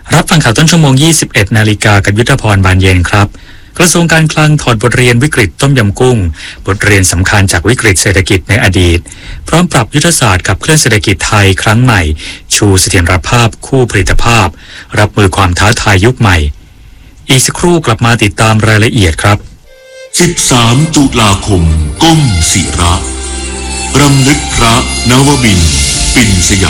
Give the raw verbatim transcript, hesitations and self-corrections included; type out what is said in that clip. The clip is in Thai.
รับฟังข่าวต้นชั่วโมงยี่สิบเอ็ดนาฬิกากับยุทธพรบานเย็นครับกระทรวงการคลังถอดบทเรียนวิกฤตต้มยำกุ้งบทเรียนสำคัญจากวิกฤตเศรษฐกิจในอดีตพร้อมปรับยุทธศาสตร์ขับเคลื่อนเศรษฐกิจไทยครั้งใหม่ชูเสถียรภาพคู่ผลิตภาพรับมือความท้าทายยุคใหม่อีกสักครู่กลับมาติดตามรายละเอียดครับสิบสามตุลาคมก้มศิระรำลึกพระนวมินทร์ปิ่นสยาม